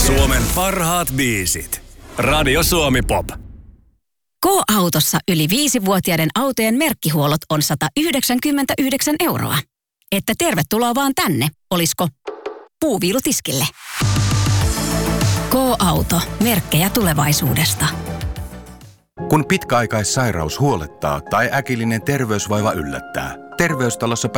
Suomen parhaat biisit. Radio Suomi Pop. K-autossa yli 5-vuotiaiden autojen merkkihuollot on 199 €. Että tervetuloa vaan tänne, olisko puuviilutiskille. K-auto. Merkkejä tulevaisuudesta. Kun pitkäaikaissairaus huolettaa tai äkillinen terveysvaiva yllättää, Terveystalossa